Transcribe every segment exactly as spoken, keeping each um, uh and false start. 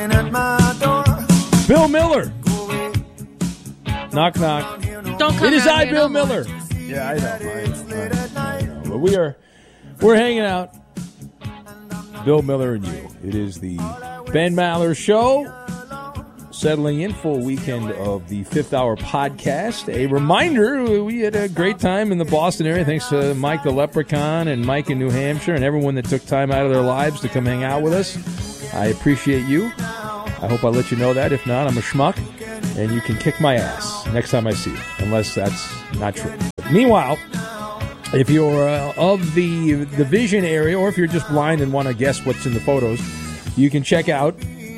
Bill Miller. Knock, knock. Don't come It is around I, here Bill no more. Miller. Yeah, I know. I know, I know. But we are, we're hanging out. Bill Miller and you. It is the Ben Maller Show. Settling in for a weekend of the Fifth Hour podcast. A reminder, we had a great time in the Boston area. Thanks to Mike the Leprechaun and Mike in New Hampshire and everyone that took time out of their lives to come hang out with us. I appreciate you. I hope I let you know that. If not, I'm a schmuck, and you can kick my ass next time I see you, unless that's not true. But meanwhile, if you're uh, of the the vision area, or if you're just blind and want to guess what's in the photos, you can check out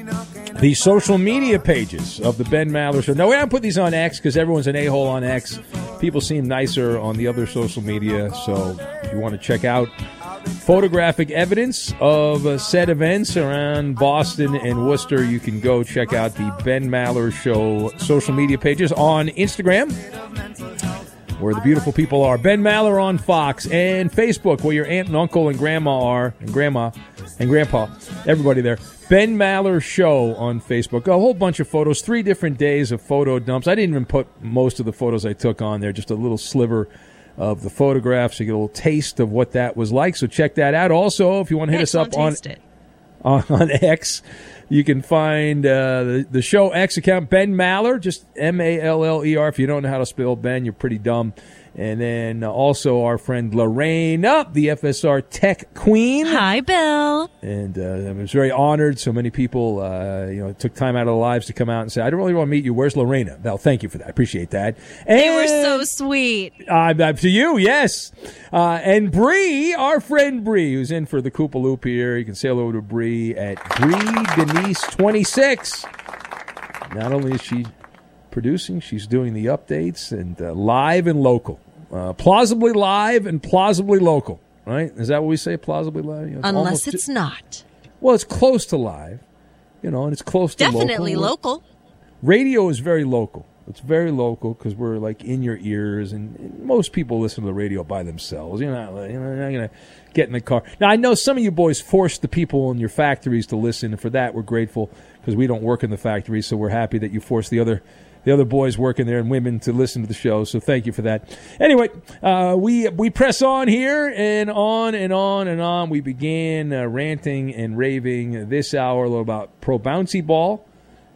the social media pages of the Ben Maller Show. Now, we haven't put these on X because everyone's an a-hole on X. People seem nicer on the other social media, so if you want to check out photographic evidence of uh, said events around Boston and Worcester, you can go check out the Ben Maller Show social media pages on Instagram, where the beautiful people are. Ben Maller on Fox, and Facebook, where your aunt and uncle and grandma are, and grandma and grandpa, everybody there. Ben Maller Show on Facebook. A whole bunch of photos, three different days of photo dumps. I didn't even put most of the photos I took on there, just a little sliver of the photographs. You get a little taste of what that was like, so check that out. Also, if you want to hit Hey, us up on, it. on on X, you can find uh, the, the show X account, Ben Maller, just M A L L E R. If you don't know how to spell Ben, you're pretty dumb. And then uh, also our friend Lorena, the F S R Tech Queen. Hi, Bill. And uh, I was very honored. So many people, uh, you know, took time out of their lives to come out and say, "I don't really want to meet you. Where's Lorena?" Well, thank you for that. I appreciate that. And, They were so sweet. Uh, to you, yes. Uh, and Bree, our friend Bree, who's in for the Koopa Loop here. You can say hello to Bree at Bree Denise twenty-six. Not only is she producing, she's doing the updates and uh, live and local. Uh, plausibly live and plausibly local, right? Is that what we say, plausibly live? You know, it's Unless it's ju- not. Well, it's close to live, you know, and it's close to Definitely local. local. Radio is very local. It's very local because we're like in your ears, and, and most people listen to the radio by themselves. You're not, you're not going to get in the car. Now, I know some of you boys force the people in your factories to listen, and for that we're grateful because we don't work in the factories, so we're happy that you force the other the other boys working there and women to listen to the show, so thank you for that. Anyway, uh, we we press on here, and on and on and on. We began uh, ranting and raving this hour a little about Pro Bouncy Ball,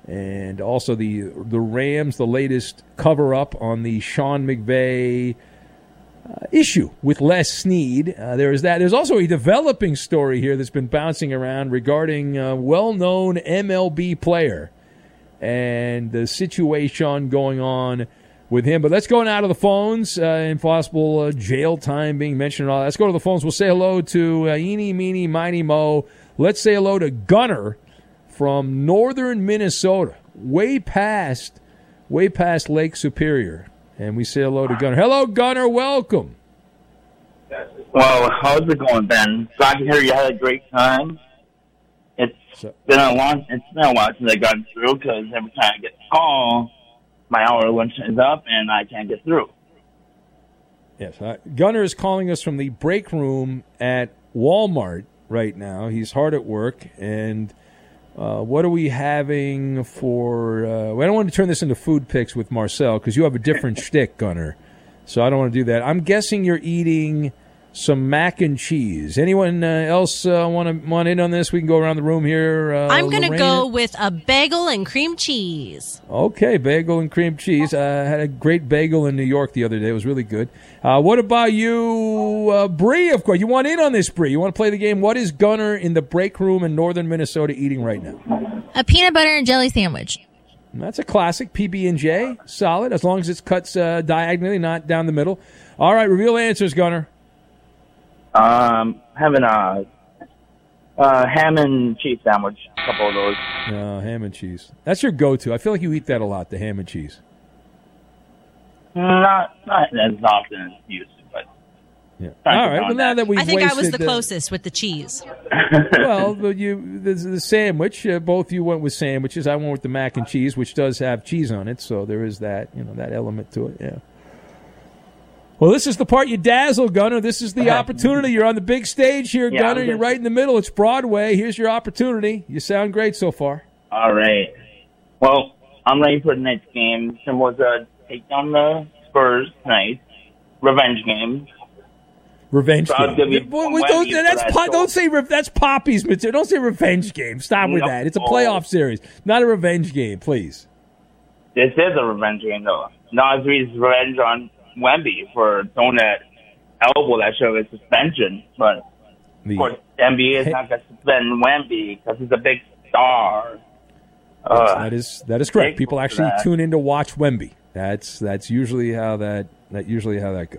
and also the the Rams, the latest cover-up on the Sean McVay uh, issue with Les Snead. Uh, there is that. There's also a developing story here that's been bouncing around regarding a well-known M L B player and the situation going on with him. But let's go out of the phones uh, and possible uh, jail time being mentioned and all that. Let's go to the phones. We'll say hello to uh, Eeny, Meeny, Miny, Mo. Let's say hello to Gunner from northern Minnesota, way past, way past Lake Superior. And we say hello to Gunner. Hello, Gunner. Welcome. Well, how's it going, Ben? Glad to hear you had a great time. It's So- been a long. It's been a while since I got through because every time I get a call, my hour lunch is up and I can't get through. Yes, uh, Gunner is calling us from the break room at Walmart right now. He's hard at work, and uh, what are we having for? Uh, well, I don't want to turn this into food picks with Marcel because you have a different shtick, Gunner. So I don't want to do that. I'm guessing you're eating some mac and cheese. Anyone uh, else uh, want to want in on this? We can go around the room here. Uh, I'm going to Lorena? go with a bagel and cream cheese. Okay, bagel and cream cheese. I uh, had a great bagel in New York the other day. It was really good. Uh, what about you, uh, Bree? Of course, you want in on this, Bree. You want to play the game. What is Gunner in the break room in northern Minnesota eating right now? A peanut butter and jelly sandwich. That's a classic. P B and J, solid, as long as it's cuts uh, diagonally, not down the middle. All right, reveal answers, Gunner. Um, having a, a ham and cheese sandwich, a couple of those. No, ham and cheese. That's your go-to. I feel like you eat that a lot, the ham and cheese. Not not as often as used to, but Yeah. All right. Well, now that we've I think I was wasted, the uh, closest with the cheese. well, the, you the, the sandwich. Uh, both you went with sandwiches. I went with the mac and cheese, which does have cheese on it, so there is that you know that element to it. Yeah. Well, this is the part you dazzle, Gunner. This is the opportunity. You're on the big stage here, Yeah, Gunner. I'm You're good. right in the middle. It's Broadway. Here's your opportunity. You sound great so far. All right. Well, I'm ready for the next game. Timberwolves take down the Spurs tonight. Revenge game. Revenge So I'll give you game. Boy, one wait, don't, Wemby for that's that po- goal. don't say re- that's Poppy's material. Don't say revenge game. Stop with No. that. It's a playoff series, not a revenge game, please. This is a revenge game, though. Nas Reed's revenge on Wemby for throwing that elbow that showed his suspension. But, The, of course, the N B A is Hey. not going to suspend Wemby because he's a big star. yes, Uh, that is that is correct. big People for actually that. tune in to watch Wemby. That's that's usually how that that usually how that goes.